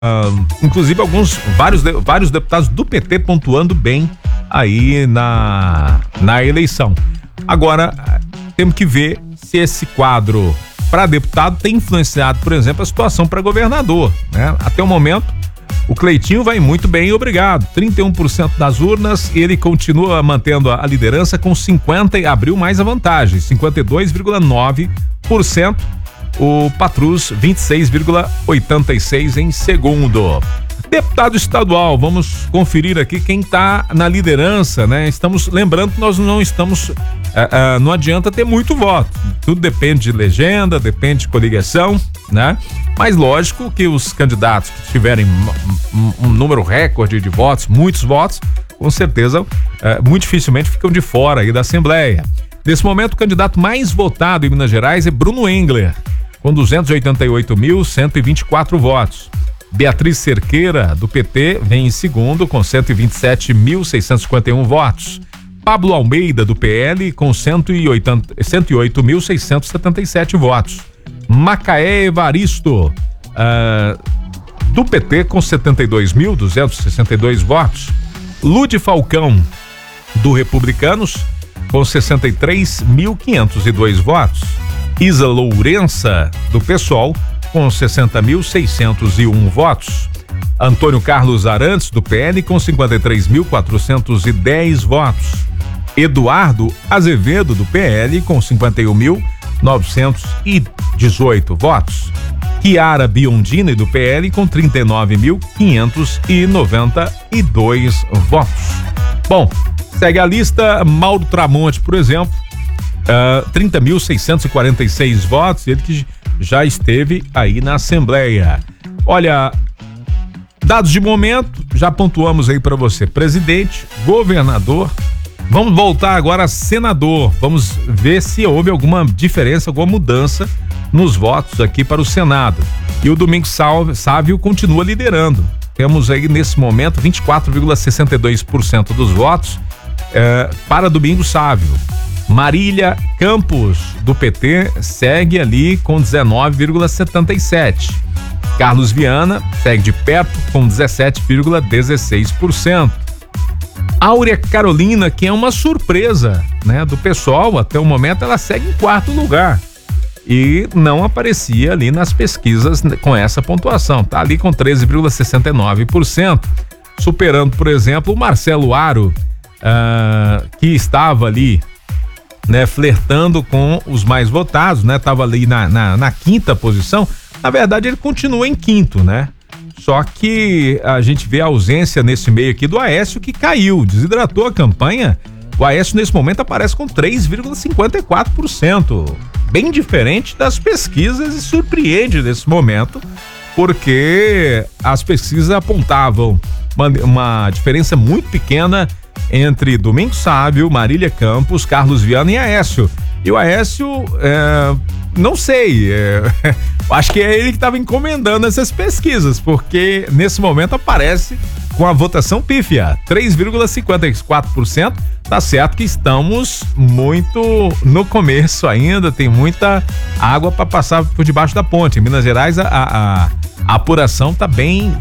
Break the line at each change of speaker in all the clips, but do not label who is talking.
Inclusive vários deputados do PT pontuando bem aí na eleição. Agora, temos que ver se esse quadro para deputado tem influenciado, por exemplo, a situação para governador, né? Até o momento, o Cleitinho vai muito bem, obrigado. 31% das urnas, ele continua mantendo a liderança com 50% e abriu mais a vantagem, 52,9%. O Patrus, 26,86% em segundo. Deputado estadual, vamos conferir aqui quem está na liderança, né? Estamos lembrando que nós não estamos, não adianta ter muito voto. Tudo depende de legenda, depende de coligação, né? Mas lógico que os candidatos que tiverem um número recorde de votos, muitos votos, com certeza, muito dificilmente ficam de fora aí da Assembleia. Nesse momento, o candidato mais votado em Minas Gerais é Bruno Engler, com 288.124 votos. Beatriz Cerqueira, do PT, vem em segundo, com 127.651 votos. Pablo Almeida, do PL, com 108.677 votos. Macaé Evaristo, do PT, com 72.262 votos. Lude Falcão, do Republicanos, com 63.502 votos. Isa Lourença, do PSOL, com 60.601 votos. Antônio Carlos Arantes, do PL, com 53.410 votos. Eduardo Azevedo, do PL, com 51.918 votos. Chiara Biondini, do PL, com 39.592 votos. Bom, segue a lista. Mauro Tramonte, por exemplo, 30.646 votos, ele que já esteve aí na Assembleia. Olha, dados de momento, já pontuamos aí para você: presidente, governador. Vamos voltar agora a senador. Vamos ver se houve alguma diferença, alguma mudança nos votos aqui para o Senado. E o Domingos Sávio continua liderando. Temos aí nesse momento 24,62% dos votos para Domingos Sávio. Marília Campos, do PT, segue ali com 19,77%. Carlos Viana segue de perto com 17,16%. Áurea Carolina, que é uma surpresa, né, do pessoal, até o momento ela segue em quarto lugar e não aparecia ali nas pesquisas com essa pontuação, tá ali com 13,69%, superando, por exemplo, o Marcelo Aro, que estava ali, né, flertando com os mais votados, né? Tava ali na quinta posição. Na verdade, ele continua em quinto, né? Só que a gente vê a ausência nesse meio aqui do Aécio, que caiu, desidratou a campanha. O Aécio nesse momento aparece com 3,54%, bem diferente das pesquisas, e surpreende nesse momento, porque as pesquisas apontavam uma diferença muito pequena entre Domingos Sávio, Marília Campos, Carlos Viana e Aécio. E o Aécio, não sei, acho que é ele que estava encomendando essas pesquisas, porque nesse momento aparece com a votação pífia, 3,54%. Tá certo que estamos muito no começo ainda, tem muita água para passar por debaixo da ponte. Em Minas Gerais a apuração tá bem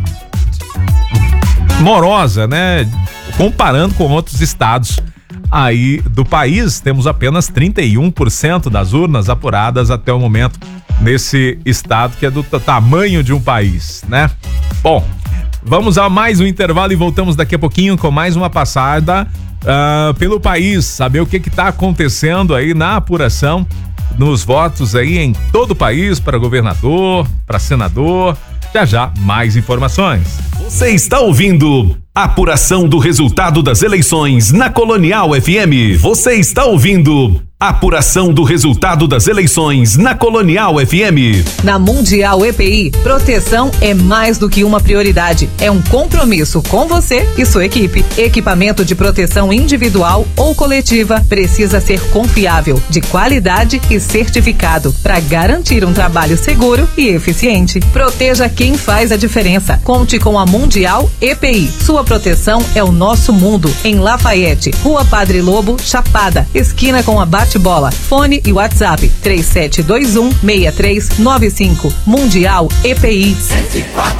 morosa, né? Comparando com outros estados aí do país, temos apenas 31% das urnas apuradas até o momento nesse estado que é do tamanho de um país, né? Bom, vamos a mais um intervalo e voltamos daqui a pouquinho com mais uma passada pelo país, saber o que está acontecendo aí na apuração, nos votos aí em todo o país, para governador, para senador. Já mais informações.
Você está ouvindo apuração do resultado das eleições na Colonial FM. Você está ouvindo apuração do resultado das eleições na Colonial FM.
Na Mundial EPI, proteção é mais do que uma prioridade. É um compromisso com você e sua equipe. Equipamento de proteção individual ou coletiva precisa ser confiável, de qualidade e certificado para garantir um trabalho seguro e eficiente. Proteja quem faz a diferença. Conte com a Mundial EPI. Sua proteção é o nosso mundo. Em Lafayette, Rua Padre Lobo, Chapada, esquina com a Bate-Bola. Fone e WhatsApp 3721-6395. Mundial EPI. 104.